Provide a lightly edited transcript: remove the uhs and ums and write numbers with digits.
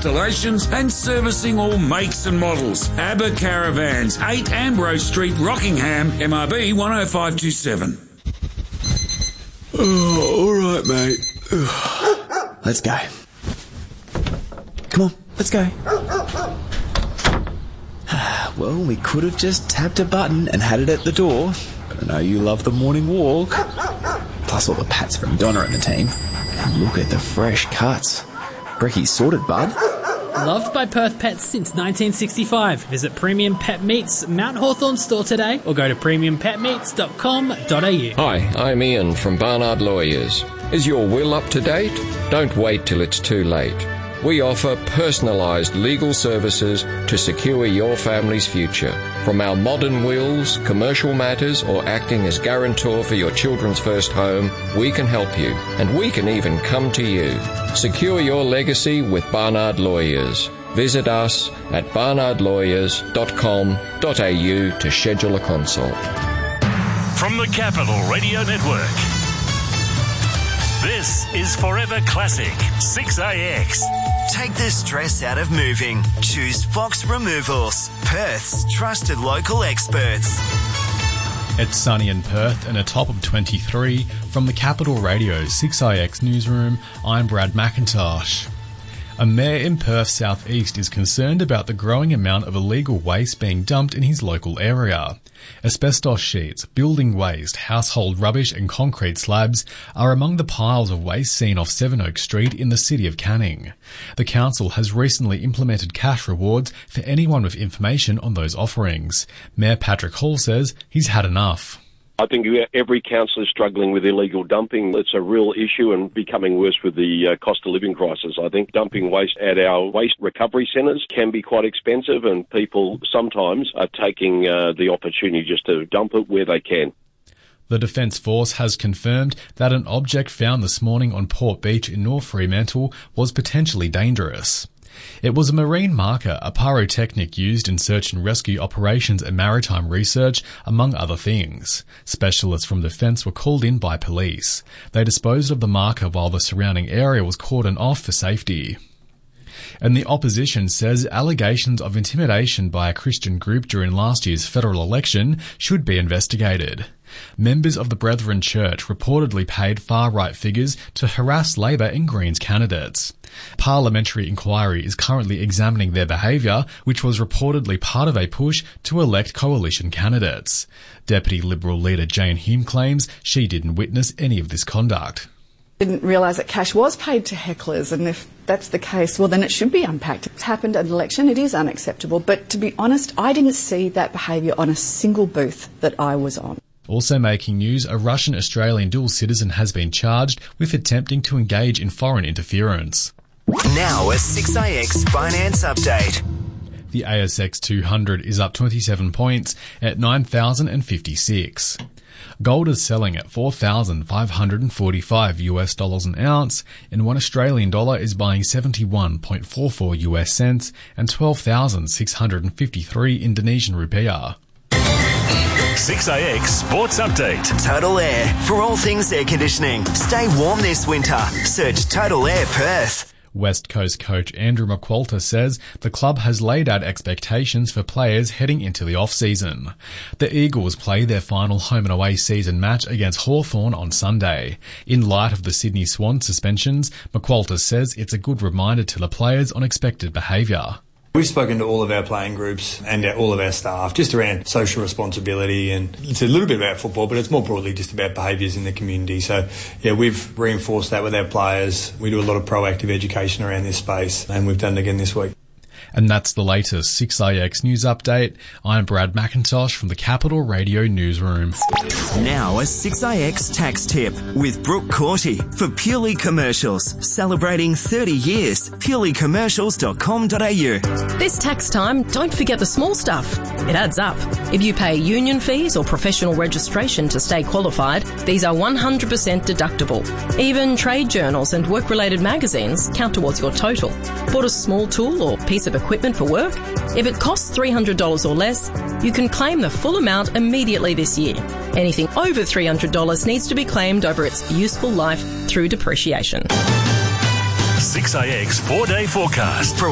installations and servicing all makes and models. ABBA Caravans, 8 Ambrose Street, Rockingham, MRB 10527. Oh, all right, mate. Let's go. Come on, let's go. Well, we could have just tapped a button and had it at the door, but I know you love the morning walk. Plus all the pats from Donna and the team. And look at the fresh cuts. Brecky's sorted, bud. Loved by Perth pets since 1965. Visit Premium Pet Meats Mount Hawthorn store today or go to premiumpetmeats.com.au. Hi, I'm Ian from Barnard Lawyers. Is your will up to date? Don't wait till it's too late. We offer personalised legal services to secure your family's future. From our modern wills, commercial matters, or acting as guarantor for your children's first home, we can help you, and we can even come to you. Secure your legacy with Barnard Lawyers. Visit us at barnardlawyers.com.au to schedule a consult. From the Capital Radio Network, this is Forever Classic 6AX. Take the stress out of moving. Choose Fox Removals, Perth's trusted local experts. It's sunny in Perth and a top of 23. From the Capital Radio 6IX newsroom, I'm Brad McIntosh. A mayor in Perth South East is concerned about the growing amount of illegal waste being dumped in his local area. Asbestos sheets, building waste, household rubbish and concrete slabs are among the piles of waste seen off Sevenoaks Street in the city of Canning. The council has recently implemented cash rewards for anyone with information on those offerings. Mayor Patrick Hall says he's had enough. I think every council is struggling with illegal dumping. It's a real issue and becoming worse with the cost of living crisis. I think dumping waste at our waste recovery centres can be quite expensive, and people sometimes are taking the opportunity just to dump it where they can. The Defence Force has confirmed that an object found this morning on Port Beach in North Fremantle was potentially dangerous. It was a marine marker, a pyrotechnic used in search and rescue operations and maritime research, among other things. Specialists from Defence were called in by police. They disposed of the marker while the surrounding area was cordoned off for safety. And the opposition says allegations of intimidation by a Christian group during last year's federal election should be investigated. Members of the Brethren Church reportedly paid far-right figures to harass Labor and Greens candidates. Parliamentary inquiry is currently examining their behaviour, which was reportedly part of a push to elect coalition candidates. Deputy Liberal leader Jane Hume claims she didn't witness any of this conduct. Didn't realise that cash was paid to hecklers, and if that's the case, well, then it should be unpacked. It's happened at an election, it is unacceptable, but to be honest, I didn't see that behaviour on a single booth that I was on. Also making news, a Russian-Australian dual citizen has been charged with attempting to engage in foreign interference. Now a 6AX Finance Update. The ASX 200 is up 27 points at 9,056. Gold is selling at $4,545 an ounce, and $1 Australian dollar is buying 71.44 US cents and 12,653 Indonesian rupiah. 6AX Sports Update. Total Air. For all things air conditioning. Stay warm this winter. Search Total Air Perth. West Coast coach Andrew McQualter says the club has laid out expectations for players heading into the off-season. The Eagles play their final home and away season match against Hawthorn on Sunday. In light of the Sydney Swans suspensions, McQualter says it's a good reminder to the players on expected behaviour. We've spoken to all of our playing groups and all of our staff just around social responsibility, and it's a little bit about football, but it's more broadly just about behaviours in the community. So, yeah, we've reinforced that with our players. We do a lot of proactive education around this space, and we've done it again this week. And that's the latest 6AX News Update. I'm Brad McIntosh from the Capital Radio Newsroom. Now a 6AX tax tip with Brooke Corty for Purely Commercials. Celebrating 30 years. purelycommercials.com.au. This tax time, don't forget the small stuff. It adds up. If you pay union fees or professional registration to stay qualified, these are 100% deductible. Even trade journals and work-related magazines count towards your total. Bought a small tool or piece of equipment for work? If it costs $300 or less, you can claim the full amount immediately this year. Anything over $300 needs to be claimed over its useful life through depreciation. 6AX 4-day forecast.